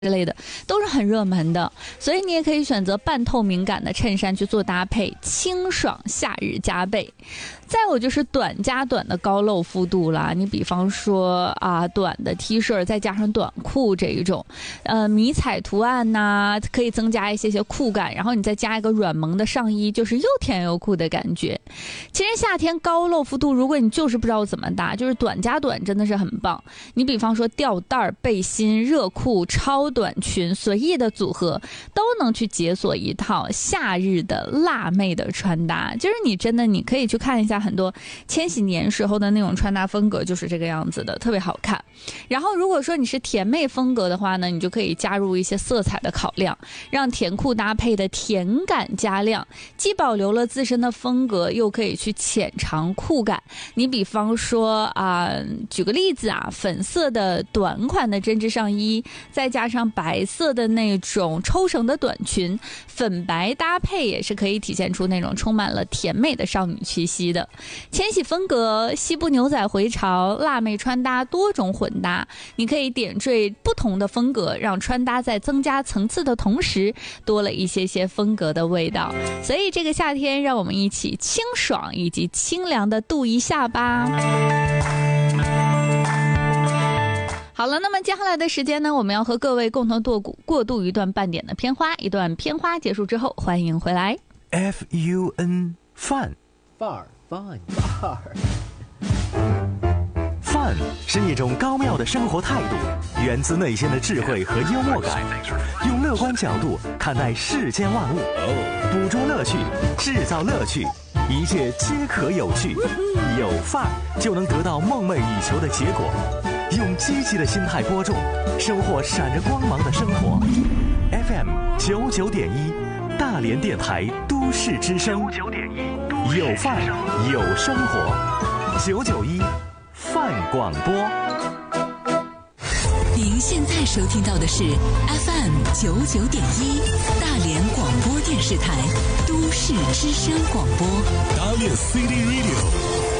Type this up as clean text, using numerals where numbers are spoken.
之类的都是很热门的，所以你也可以选择半透明感的衬衫去做搭配，清爽夏日加倍。再有就是短加短的高露幅度啦，你比方说短的 T 恤再加上短裤这一种，迷彩图案呐，可以增加一些酷感，然后你再加一个软萌的上衣，就是又甜又酷的感觉。其实夏天高露幅度，如果你就是不知道怎么搭，就是短加短真的是很棒。你比方说吊带、背心、热裤、超短裙，随意的组合都能去解锁一套夏日的辣妹的穿搭。就是你可以去看一下很多千禧年时候的那种穿搭风格，就是这个样子的，特别好看。然后如果说你是甜妹风格的话呢，你就可以加入一些色彩的考量，让甜裤搭配的甜感加亮，既保留了自身的风格，又可以去浅尝酷感。你比方说举个例子粉色的短款的针织上衣，再加上白色的那种抽绳的短裙，粉白搭配也是可以体现出那种充满了甜美的少女气息的。千禧风格、西部牛仔回潮、辣妹穿搭多种混搭，你可以点缀不同的风格，让穿搭在增加层次的同时，多了一些风格的味道。所以这个夏天，让我们一起清爽以及清凉的度一下吧。好了，那么接下来的时间呢，我们要和各位共同过渡一段半点的片花。一段片花结束之后，欢迎回来。 FUN 范范儿范是一种高妙的生活态度，源自内心的智慧和幽默感，用乐观角度看待世间万物，捕捉乐趣，制造乐趣，一切皆可有趣。有范儿就能得到梦寐以求的结果。用积极的心态播种，收获闪着光芒的生活。FM 99.1，大连电台都市之声。有范儿有生活，991范广播。 您现在收听到的是 FM 99.1，大连广播电视台都市之声广播。 大连 City Radio。